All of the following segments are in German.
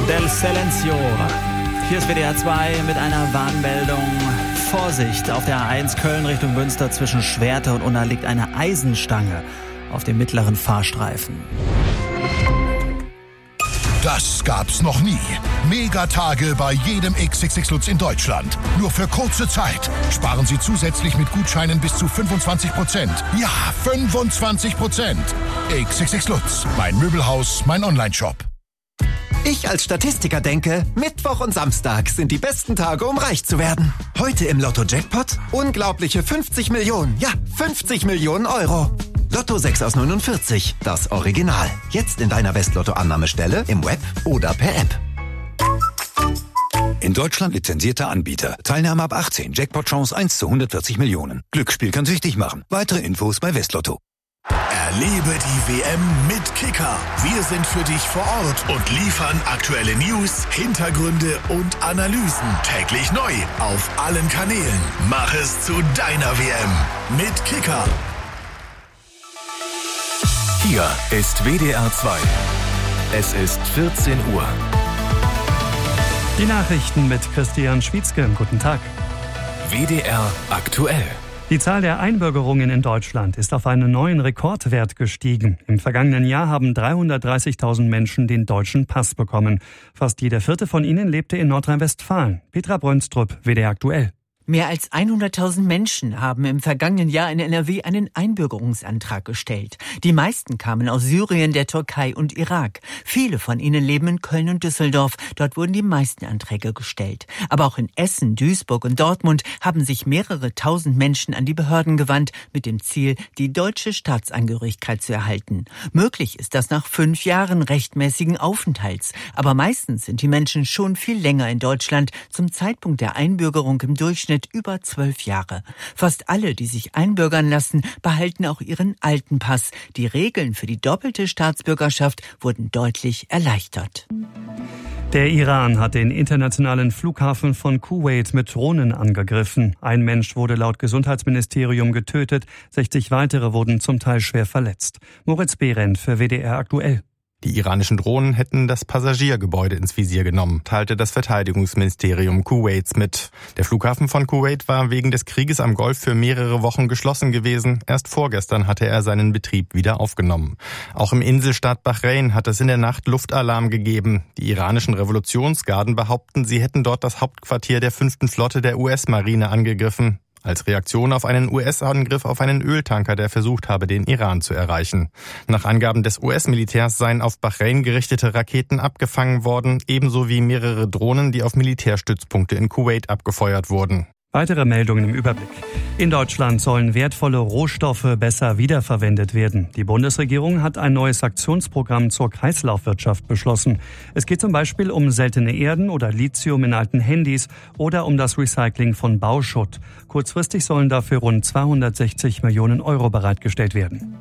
Del Silencio. Hier ist WDR 2 mit einer Warnmeldung. Vorsicht, auf der A1 Köln Richtung Münster zwischen Schwerte und Unna liegt eine Eisenstange auf dem mittleren Fahrstreifen. Das gab's noch nie. Megatage bei jedem XXX Lutz in Deutschland. Nur für kurze Zeit. Sparen Sie zusätzlich mit Gutscheinen bis zu 25%. Ja, 25%. XXX Lutz. Mein Möbelhaus, mein Onlineshop. Ich als Statistiker denke, Mittwoch und Samstag sind die besten Tage, um reich zu werden. Heute im Lotto-Jackpot unglaubliche 50 Millionen. Ja, 50 Millionen Euro. Lotto 6 aus 49, das Original. Jetzt in deiner Westlotto-Annahmestelle, im Web oder per App. In Deutschland lizenzierter Anbieter. Teilnahme ab 18. Jackpot-Chance 1 zu 140 Millionen. Glücksspiel kann süchtig machen. Weitere Infos bei Westlotto. Erlebe die WM mit Kicker. Wir sind für dich vor Ort und liefern aktuelle News, Hintergründe und Analysen. Täglich neu auf allen Kanälen. Mach es zu deiner WM mit Kicker. Hier ist WDR 2. Es ist 14 Uhr. Die Nachrichten mit Christian Schwietzke. Guten Tag. WDR aktuell. Die Zahl der Einbürgerungen in Deutschland ist auf einen neuen Rekordwert gestiegen. Im vergangenen Jahr haben 330.000 Menschen den deutschen Pass bekommen. Fast jeder vierte von ihnen lebte in Nordrhein-Westfalen. Petra Brönstrup, WDR aktuell. Mehr als 100.000 Menschen haben im vergangenen Jahr in NRW einen Einbürgerungsantrag gestellt. Die meisten kamen aus Syrien, der Türkei und Irak. Viele von ihnen leben in Köln und Düsseldorf. Dort wurden die meisten Anträge gestellt. Aber auch in Essen, Duisburg und Dortmund haben sich mehrere tausend Menschen an die Behörden gewandt, mit dem Ziel, die deutsche Staatsangehörigkeit zu erhalten. Möglich ist das nach 5 Jahren rechtmäßigen Aufenthalts. Aber meistens sind die Menschen schon viel länger in Deutschland, zum Zeitpunkt der Einbürgerung im Durchschnitt über 12 Jahre. Fast alle, die sich einbürgern lassen, behalten auch ihren alten Pass. Die Regeln für die doppelte Staatsbürgerschaft wurden deutlich erleichtert. Der Iran hat den internationalen Flughafen von Kuwait mit Drohnen angegriffen. Ein Mensch wurde laut Gesundheitsministerium getötet, 60 weitere wurden zum Teil schwer verletzt. Moritz Behrendt für WDR aktuell. Die iranischen Drohnen hätten das Passagiergebäude ins Visier genommen, teilte das Verteidigungsministerium Kuwaits mit. Der Flughafen von Kuwait war wegen des Krieges am Golf für mehrere Wochen geschlossen gewesen. Erst vorgestern hatte er seinen Betrieb wieder aufgenommen. Auch im Inselstaat Bahrain hat es in der Nacht Luftalarm gegeben. Die iranischen Revolutionsgarden behaupten, sie hätten dort das Hauptquartier der 5. Flotte der US-Marine angegriffen. Als Reaktion auf einen US-Angriff auf einen Öltanker, der versucht habe, den Iran zu erreichen. Nach Angaben des US-Militärs seien auf Bahrain gerichtete Raketen abgefangen worden, ebenso wie mehrere Drohnen, die auf Militärstützpunkte in Kuwait abgefeuert wurden. Weitere Meldungen im Überblick. In Deutschland sollen wertvolle Rohstoffe besser wiederverwendet werden. Die Bundesregierung hat ein neues Aktionsprogramm zur Kreislaufwirtschaft beschlossen. Es geht zum Beispiel um seltene Erden oder Lithium in alten Handys oder um das Recycling von Bauschutt. Kurzfristig sollen dafür rund 260 Millionen Euro bereitgestellt werden.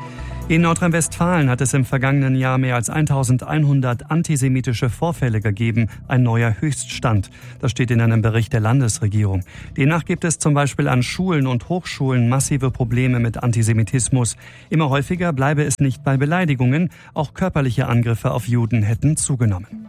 In Nordrhein-Westfalen hat es im vergangenen Jahr mehr als 1100 antisemitische Vorfälle gegeben, ein neuer Höchststand. Das steht in einem Bericht der Landesregierung. Demnach gibt es zum Beispiel an Schulen und Hochschulen massive Probleme mit Antisemitismus. Immer häufiger bleibe es nicht bei Beleidigungen, auch körperliche Angriffe auf Juden hätten zugenommen.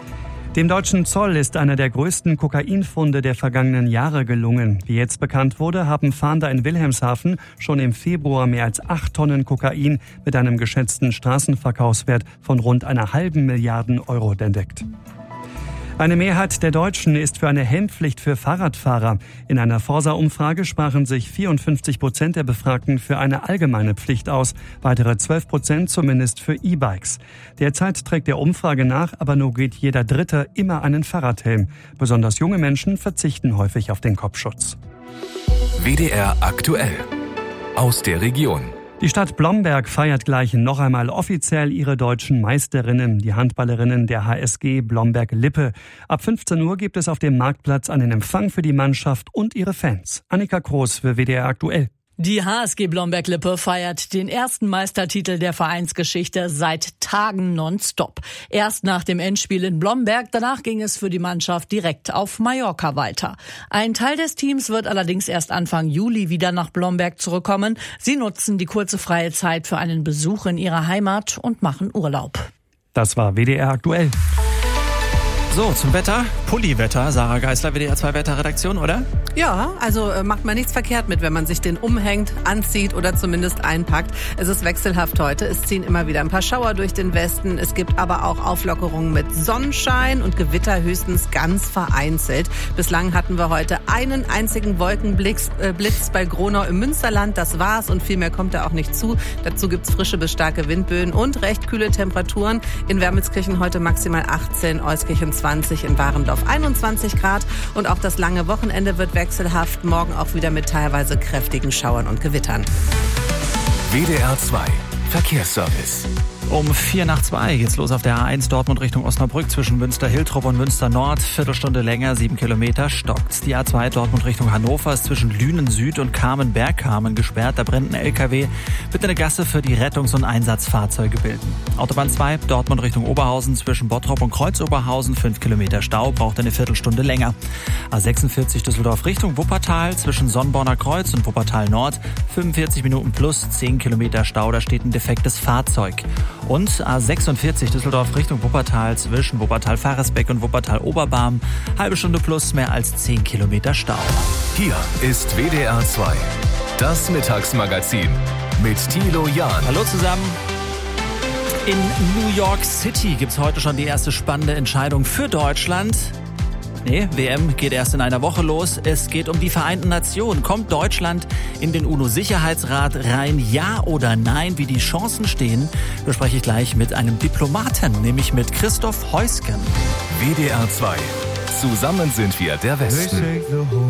Dem deutschen Zoll ist einer der größten Kokainfunde der vergangenen Jahre gelungen. Wie jetzt bekannt wurde, haben Fahnder in Wilhelmshaven schon im Februar mehr als 8 Tonnen Kokain mit einem geschätzten Straßenverkaufswert von rund 1,5 Milliarden Euro entdeckt. Eine Mehrheit der Deutschen ist für eine Helmpflicht für Fahrradfahrer. In einer Forsa-Umfrage sprachen sich 54% der Befragten für eine allgemeine Pflicht aus, weitere 12% zumindest für E-Bikes. Derzeit trägt der Umfrage nach aber nur jeder Dritte immer einen Fahrradhelm. Besonders junge Menschen verzichten häufig auf den Kopfschutz. WDR aktuell. Aus der Region. Die Stadt Blomberg feiert gleich noch einmal offiziell ihre deutschen Meisterinnen, die Handballerinnen der HSG Blomberg-Lippe. Ab 15 Uhr gibt es auf dem Marktplatz einen Empfang für die Mannschaft und ihre Fans. Annika Groß für WDR aktuell. Die HSG Blomberg-Lippe feiert den ersten Meistertitel der Vereinsgeschichte seit Tagen nonstop. Erst nach dem Endspiel in Blomberg, danach ging es für die Mannschaft direkt auf Mallorca weiter. Ein Teil des Teams wird allerdings erst Anfang Juli wieder nach Blomberg zurückkommen. Sie nutzen die kurze freie Zeit für einen Besuch in ihrer Heimat und machen Urlaub. Das war WDR aktuell. So, zum Wetter. Pulliwetter. Sarah Geisler, WDR 2 Wetterredaktion, oder? Ja, also macht man nichts verkehrt mit, wenn man sich den umhängt, anzieht oder zumindest einpackt. Es ist wechselhaft heute. Es ziehen immer wieder ein paar Schauer durch den Westen. Es gibt aber auch Auflockerungen mit Sonnenschein und Gewitter höchstens ganz vereinzelt. Bislang hatten wir heute einen einzigen Wolkenblitz bei Gronau im Münsterland. Das war's und viel mehr kommt da auch nicht zu. Dazu gibt's frische bis starke Windböen und recht kühle Temperaturen. In Wermelskirchen heute maximal 18, Euskirchen 20, in Warendorf 21 Grad. Und auch das lange Wochenende wird wechselhaft. Morgen auch wieder mit teilweise kräftigen Schauern und Gewittern. WDR 2 Verkehrsservice. Um 1:04 geht's los auf der A1 Dortmund Richtung Osnabrück zwischen Münster-Hiltrop und Münster-Nord. Viertelstunde länger, 7 Kilometer, stockt. Die A2 Dortmund Richtung Hannover ist zwischen Lünen Süd und Kamen-Bergkamen gesperrt. Da brennt ein LKW. Bitte eine Gasse für die Rettungs- und Einsatzfahrzeuge bilden. Autobahn 2 Dortmund Richtung Oberhausen zwischen Bottrop und Kreuzoberhausen. 5 Kilometer Stau, braucht eine Viertelstunde länger. A46 Düsseldorf Richtung Wuppertal zwischen Sonnborner Kreuz und Wuppertal Nord. 45 Minuten plus 10 Kilometer Stau, da steht ein defektes Fahrzeug. Und A46 Düsseldorf Richtung Wuppertal zwischen Wuppertal-Faresbeck und Wuppertal-Oberbarm. Halbe Stunde plus mehr als 10 Kilometer Stau. Hier ist WDR 2, das Mittagsmagazin mit Thilo Jahn. Hallo zusammen. In New York City gibt's heute schon die erste spannende Entscheidung für Deutschland. Nee, WM geht erst in einer Woche los. Es geht um die Vereinten Nationen. Kommt Deutschland in den UNO-Sicherheitsrat rein? Ja oder nein? Wie die Chancen stehen, bespreche ich gleich mit einem Diplomaten, nämlich mit Christoph Heusgen. WDR 2. Zusammen sind wir der Westen.